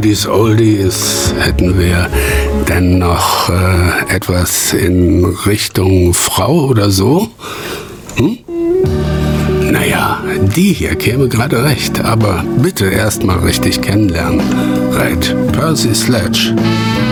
Oldies, Oldies. Hätten wir denn noch etwas in Richtung Frau oder so? Naja, die hier käme gerade recht, aber bitte erst mal richtig kennenlernen. Right, Percy Sledge.